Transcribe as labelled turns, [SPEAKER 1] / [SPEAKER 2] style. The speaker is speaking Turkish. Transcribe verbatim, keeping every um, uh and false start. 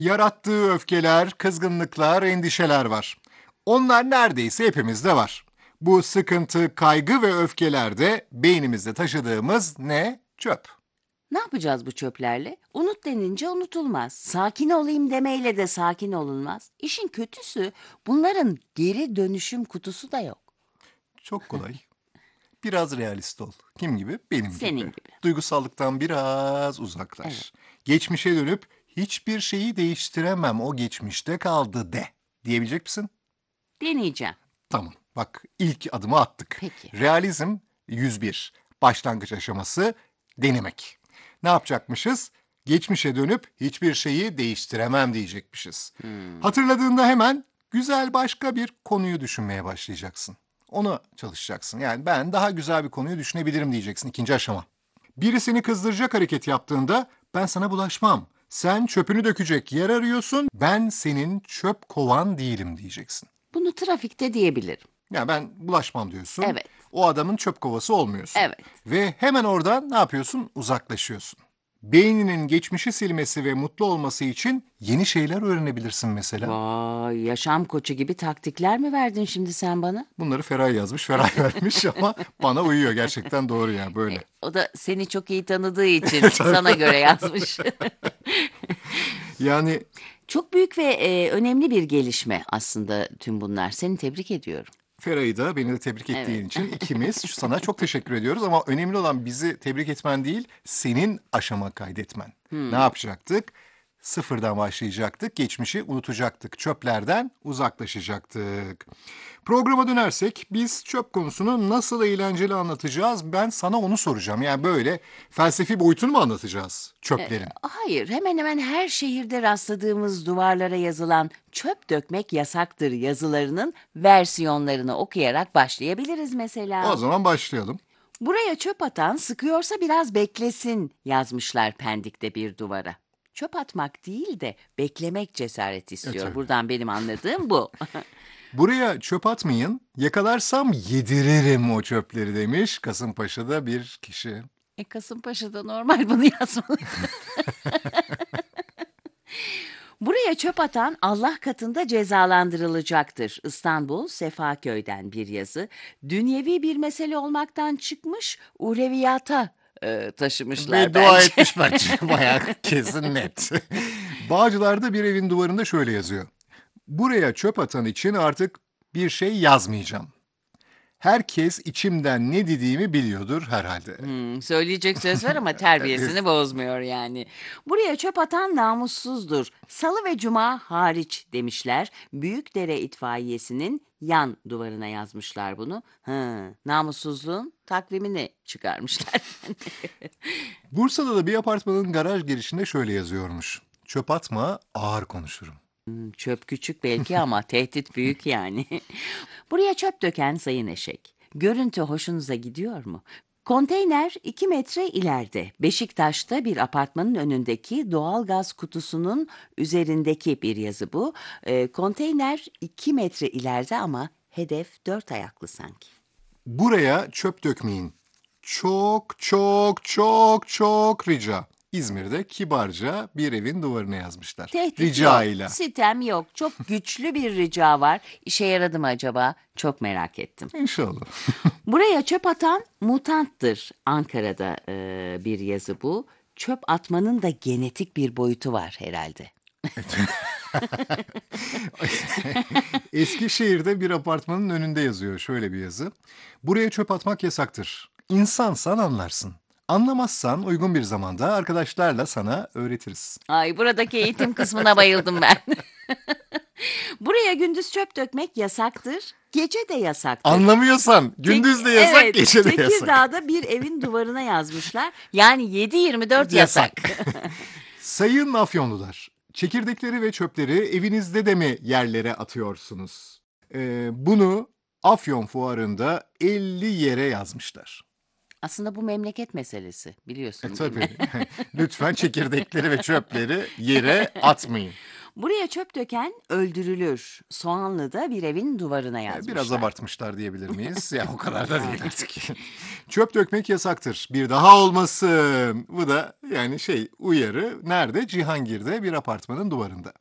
[SPEAKER 1] Yarattığı öfkeler, kızgınlıklar, endişeler var. Onlar neredeyse hepimizde var. Bu sıkıntı, kaygı ve öfkeler de beynimizde taşıdığımız ne? Çöp.
[SPEAKER 2] Ne yapacağız bu çöplerle? Unut denince unutulmaz. Sakin olayım demeyle de sakin olunmaz. İşin kötüsü bunların geri dönüşüm kutusu da yok.
[SPEAKER 1] Çok kolay. Biraz realist ol. Kim gibi? Benim
[SPEAKER 2] Senin
[SPEAKER 1] gibi.
[SPEAKER 2] gibi.
[SPEAKER 1] Duygusallıktan biraz uzaklaş.
[SPEAKER 2] Evet.
[SPEAKER 1] Geçmişe dönüp hiçbir şeyi değiştiremem, o geçmişte kaldı de. Diyebilecek misin?
[SPEAKER 2] Deneyeceğim.
[SPEAKER 1] Tamam. Bak ilk adımı attık.
[SPEAKER 2] Peki.
[SPEAKER 1] Realizm yüz bir. Başlangıç aşaması denemek. Ne yapacakmışız? Geçmişe dönüp hiçbir şeyi değiştiremem diyecekmişiz.
[SPEAKER 2] Hmm.
[SPEAKER 1] Hatırladığında hemen güzel başka bir konuyu düşünmeye başlayacaksın. Onu çalışacaksın. Yani ben daha güzel bir konuyu düşünebilirim diyeceksin ikinci aşama. Biri seni kızdıracak hareket yaptığında ben sana bulaşmam. Sen çöpünü dökecek yer arıyorsun. Ben senin çöp kovan değilim diyeceksin.
[SPEAKER 2] Bunu trafikte diyebilirim.
[SPEAKER 1] Ya ben bulaşmam diyorsun.
[SPEAKER 2] Evet.
[SPEAKER 1] O adamın çöp kovası olmuyorsun.
[SPEAKER 2] Evet.
[SPEAKER 1] Ve hemen oradan ne yapıyorsun? Uzaklaşıyorsun. Beyninin geçmişi silmesi ve mutlu olması için yeni şeyler öğrenebilirsin mesela.
[SPEAKER 2] Vay, yaşam koçu gibi taktikler mi verdin şimdi sen bana?
[SPEAKER 1] Bunları Feray yazmış, Feray vermiş ama bana uyuyor gerçekten doğru yani
[SPEAKER 2] E,
[SPEAKER 1] böyle.
[SPEAKER 2] o da seni çok iyi tanıdığı için sana göre yazmış.
[SPEAKER 1] Yani
[SPEAKER 2] Çok büyük ve e, önemli bir gelişme aslında tüm bunlar. Seni tebrik ediyorum.
[SPEAKER 1] Feray'ı da beni de tebrik
[SPEAKER 2] Evet.
[SPEAKER 1] ettiğin için ikimiz sana çok teşekkür ediyoruz ama önemli olan bizi tebrik etmen değil, senin aşama kaydetmen. Ne yapacaktık? Sıfırdan başlayacaktık, geçmişi unutacaktık, çöplerden uzaklaşacaktık. Programa dönersek biz çöp konusunu nasıl eğlenceli anlatacağız? Ben sana onu soracağım. Yani böyle felsefi boyutunu mu anlatacağız
[SPEAKER 2] E,
[SPEAKER 1] çöplerin?
[SPEAKER 2] hayır, hemen hemen her şehirde rastladığımız duvarlara yazılan "çöp dökmek yasaktır" yazılarının versiyonlarını okuyarak başlayabiliriz
[SPEAKER 1] O
[SPEAKER 2] mesela.
[SPEAKER 1] zaman başlayalım.
[SPEAKER 2] Buraya çöp atan sıkıyorsa biraz beklesin yazmışlar Pendik'te bir duvara. Çöp atmak değil de beklemek cesaret
[SPEAKER 1] E
[SPEAKER 2] istiyor.
[SPEAKER 1] tabii.
[SPEAKER 2] Buradan benim anladığım bu.
[SPEAKER 1] Buraya çöp atmayın, yakalarsam yediririm o çöpleri demiş Kasımpaşa'da bir kişi.
[SPEAKER 2] E Kasımpaşa'da normal bunu yazmalıydı. Buraya çöp atan Allah katında cezalandırılacaktır. İstanbul Sefaköy'den bir yazı. Dünyevi bir mesele olmaktan çıkmış, uhreviyata e, taşımışlar
[SPEAKER 1] Ve dua
[SPEAKER 2] bence.
[SPEAKER 1] etmiş bence bayağı kesin net. Bağcılar'da bir evin duvarında şöyle yazıyor. Buraya çöp atan için artık bir şey yazmayacağım. Herkes içimden ne dediğimi biliyordur herhalde.
[SPEAKER 2] Hmm, söyleyecek söz var ama terbiyesini bozmuyor yani. Buraya çöp atan namussuzdur. Salı ve cuma hariç demişler. Büyükdere itfaiyesinin yan duvarına yazmışlar bunu. Hı, namussuzluğun takvimini çıkarmışlar.
[SPEAKER 1] Bursa'da da bir apartmanın garaj girişinde şöyle yazıyormuş. Çöp atma, ağır konuşurum.
[SPEAKER 2] Hmm, çöp küçük belki ama tehdit büyük yani. Buraya çöp döken sayın eşek. Görüntü hoşunuza gidiyor mu? Konteyner iki metre ileride. Beşiktaş'ta bir apartmanın önündeki doğalgaz kutusunun üzerindeki bir yazı bu. Ee, konteyner iki metre ileride ama hedef dört ayaklı sanki.
[SPEAKER 1] Buraya çöp dökmeyin. Çok çok çok çok rica. İzmir'de kibarca bir evin duvarına yazmışlar.
[SPEAKER 2] Tehdit
[SPEAKER 1] Rica
[SPEAKER 2] yok,
[SPEAKER 1] ile.
[SPEAKER 2] sitem yok. Çok güçlü bir rica var. İşe yaradı mı acaba? Çok merak ettim.
[SPEAKER 1] İnşallah.
[SPEAKER 2] Buraya çöp atan mutanttır. Ankara'da e, bir yazı bu. Çöp atmanın da genetik bir boyutu var herhalde.
[SPEAKER 1] Eskişehir'de bir apartmanın önünde yazıyor şöyle bir yazı. Buraya çöp atmak yasaktır. İnsansan anlarsın. Anlamazsan uygun bir zamanda arkadaşlarla sana öğretiriz.
[SPEAKER 2] Ay buradaki eğitim kısmına bayıldım ben. Buraya gündüz çöp dökmek yasaktır. Gece de yasaktır.
[SPEAKER 1] Anlamıyorsan
[SPEAKER 2] Tek-
[SPEAKER 1] gündüz de yasak,
[SPEAKER 2] evet,
[SPEAKER 1] gece de yasak.
[SPEAKER 2] Tekirdağ'da bir evin duvarına yazmışlar. Yani yedi yirmi dört yasak.
[SPEAKER 1] Sayın Afyonlular, çekirdekleri ve çöpleri evinizde de mi yerlere atıyorsunuz? Ee, bunu Afyon Fuarı'nda elli yere yazmışlar.
[SPEAKER 2] Aslında bu memleket meselesi
[SPEAKER 1] E
[SPEAKER 2] biliyorsun değil mi?
[SPEAKER 1] tabii. Lütfen çekirdekleri ve çöpleri yere atmayın.
[SPEAKER 2] Buraya çöp döken öldürülür. Soğanlı'da bir evin duvarına yazmışlar.
[SPEAKER 1] Biraz abartmışlar diyebilir miyiz? Ya o kadar da değil artık. Çöp dökmek yasaktır. Bir daha olmasın. Bu da yani şey uyarı nerede? Cihangir'de bir apartmanın duvarında.